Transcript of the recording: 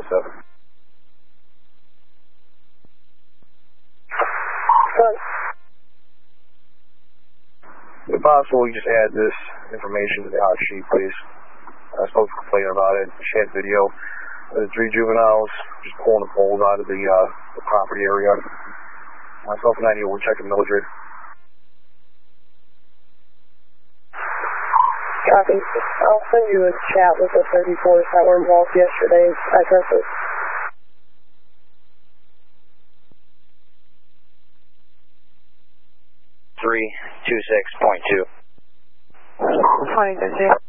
7. If possible, you just add this information to the hot sheet, please. I spoke to the complainant about it. She had video of the 3 juveniles just pulling the poles out of the property area. Myself and I will check in Mildred. Copy. I'll send you a chat with the 34s that were involved yesterday. I sent it. .2. 2013.